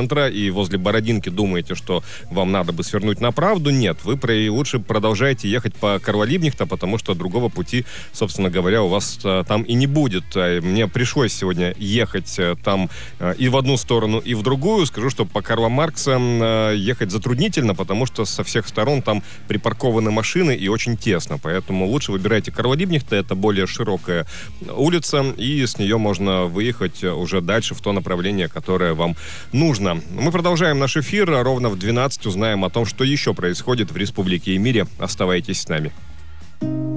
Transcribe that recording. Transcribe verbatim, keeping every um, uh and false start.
центра и возле Бородинки думаете, что вам надо бы свернуть направо, нет, вы про... лучше продолжаете ехать по Карла-Либкнехта, потому что другого пути, собственно говоря, у вас а, там и не будет. А, мне пришлось сегодня ехать а, там а, и в одну сторону, и в другую. Скажу, что по Карла Маркса а, ехать затруднительно, потому что со всех сторон там припаркованы машины и очень тесно. Поэтому лучше выбирайте Карла-Либкнехта, это более широкая улица, и с нее можно выехать уже дальше в то направление, которое вам нужно. Мы продолжаем наш эфир. Ровно в двенадцать узнаем о том, что еще происходит в республике и мире. Оставайтесь с нами.